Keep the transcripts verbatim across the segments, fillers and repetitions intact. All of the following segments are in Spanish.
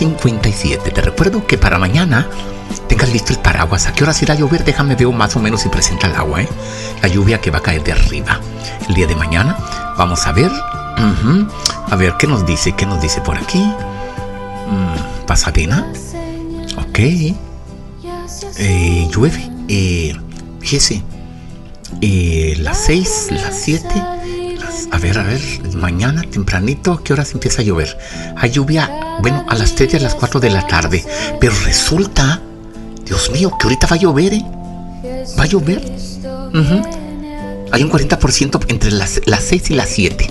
cincuenta y siete. Te recuerdo que para mañana tengas listo el paraguas. ¿A qué horas irá a llover? Déjame ver más o menos si presenta el agua, ¿eh? La lluvia que va a caer de arriba. El día de mañana vamos a ver. Uh-huh. A ver, ¿qué nos dice? ¿Qué nos dice por aquí? Mm, Pasadena. Ok. Eh, llueve. Eh, fíjese. Eh, las seis, las siete. Las, a ver, a ver. Mañana tempranito, ¿a qué horas empieza a llover? Hay lluvia, bueno, a las tres y a las cuatro de la tarde. Pero resulta, Dios mío, que ahorita va a llover, ¿eh? Va a llover. Uh-huh. Hay un cuarenta por ciento entre las, las seis y las siete.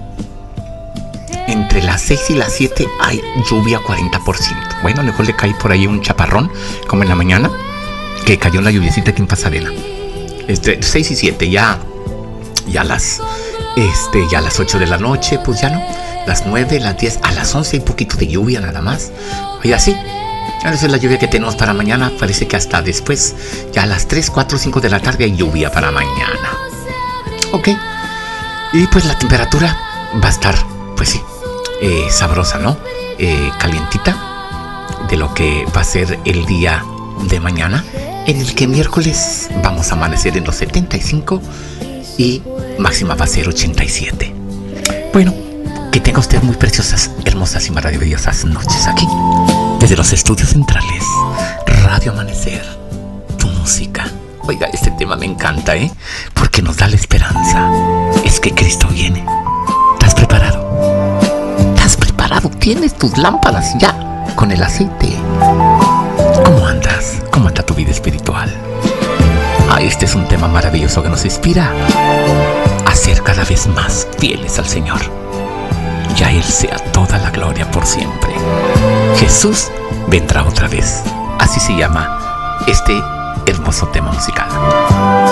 Entre las seis y las siete hay lluvia cuarenta por ciento. Bueno, a lo mejor le cae por ahí un chaparrón, como en la mañana, que cayó la lluviecita aquí en Pasadena. Este, seis y siete, ya, ya las, este, ya las ocho de la noche, pues ya no. Las nueve, las diez, a las once hay poquito de lluvia nada más. Y así. Esa es la lluvia que tenemos para mañana. Parece que hasta después, ya a las tres, cuatro, cinco de la tarde hay lluvia para mañana. Ok. Y pues la temperatura va a estar, pues sí, eh, sabrosa, ¿no? Eh, calientita de lo que va a ser el día de mañana, en el que miércoles vamos a amanecer en los setenta y cinco y máxima va a ser ochenta y siete. Bueno, que tenga usted muy preciosas, hermosas y maravillosas noches aquí, desde los estudios centrales, Radio Amanecer, tu música. Oiga, este tema me encanta, ¿eh? Porque nos da la esperanza. Es que Cristo viene. ¿Estás preparado? ¿Estás preparado? ¿Tienes tus lámparas ya con el aceite? ¿Cómo andas? ¿Cómo anda tu vida espiritual? Ah, este es un tema maravilloso que nos inspira a ser cada vez más fieles al Señor. Y a Él sea toda la gloria por siempre. Jesús vendrá otra vez. Así se llama este hermoso tema musical.